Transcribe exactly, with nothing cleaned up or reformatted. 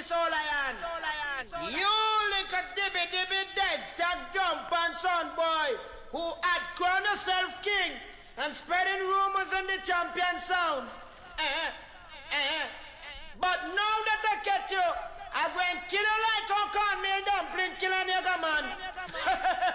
this all I am. You little dibby dibby dead, tag jump and son boy, who had crowned yourself king and spreading rumors on the champion sound. Eh, eh. But now that I